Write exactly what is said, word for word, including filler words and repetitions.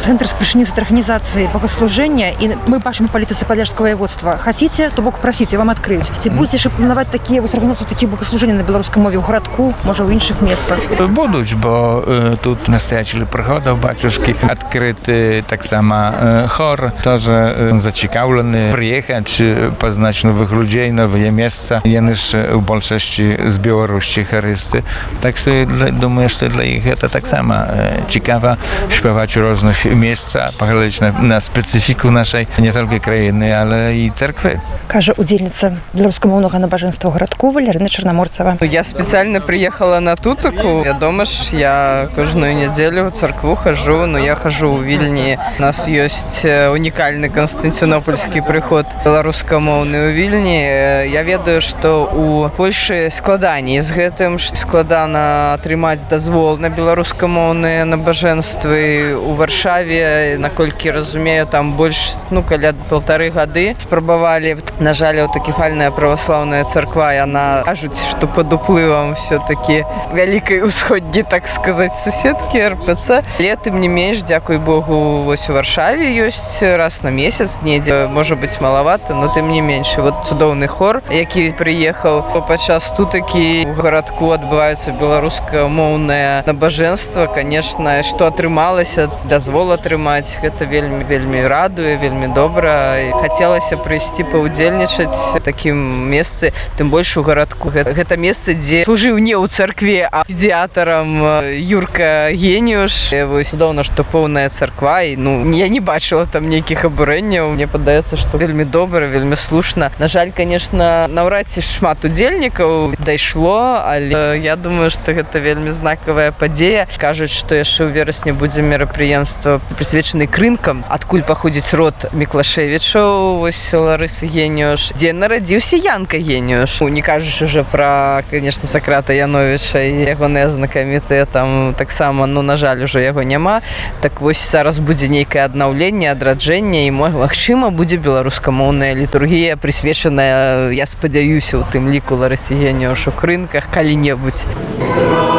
центр спричинил организации богослужения, и мы бачим політицы Падляшского воеводства. Хотите, то бог просите, вам открыють. Ці будете ще планувати такі ось організації, такі богослуження на білоруській мові в городку, може в інших містах? Будуть, бо е, тут настоятель приходив, батюшки, відкритий так само е, хор, теж е, зацікавлений приїхати, познати нових людей, нові місця. Вони ж у більшості з Білорусі хористи. Так що думаю, що для їх це так само е, цікаво śpiewać w różnych miejscach, poglądać na, na specyfiku naszej nie tylko krainy, ale i cerkwy. Каже удільниця білоруськомовного набаженства городку Валерина Чорноморцева. Я специально приехала на Тутаку. Я дома ж, я каждую неделю в церкву хожу, но я хожу в Вильне. У нас есть уникальный константинопольский приход белорусскомовный у Вильне. Я ведаю, что у Польши складаний з гэтым, складана атрымаць дазвол на беларускамоўныя набажэнствы. У Варшаве, наколькі разумею, там больш, ну, каля полторы гады спрабавалі. На жаль, аўтакефальная праваслаўная царква, яна кажуць, што пад уплывам все-таки вялікай усходні, так сказаць, суседкі эр пэ цэ. Але тым не менш, дзякуй Богу, вось у Варшаве ёсць раз на месяц, недзе, можа быць, малавата, но тым не менш. Вот цудоўны хор, які прыехаў падчас тутакі у гарадку адбываюцца беларускамоўнае набажэнства. Конечно, што атрымалася, дазвол атрымаць, гэта вельмі вельмі радуе, вельмі добра. Хацелася прыйсці паўдзельнічаць у такім месцы, тым больш у гарадку. Гэта месца, дзе служыў не ў царкве, а педыятарам Юрка Геніуш. Вось цудоўна, што поўная царква, і ну я не бачыла там нейкіх абурэнняў. Мне падаецца, што вельмі добра, вельмі слушна. На жаль, конечно, наўрад ці шмат удзельнікаў дайшло, але я думаю, што гэта вельмі знакавая падзея. Кажуць, што яшчэ ў верасні будзе мерапрыемства прысвечаны крынкам, адкуль паходзіць род Міклашевічаў, вось Ларысы Геніуш, дзе нарадзіўся Янка Геніуш. Не кажучы уже пра, конечно, Сократа Яновіча і ягоныя знакамітыя там таксама, ну, на жаль, ужо яго няма. Так вось зараз будзе нейкае аднаўленне, адраджэнне, і магчыма будзе беларускамоўная літургія, прысвечаная, я спадзяюся, у тым ліку Ларысе Геніуш у крынках калі-небудзь.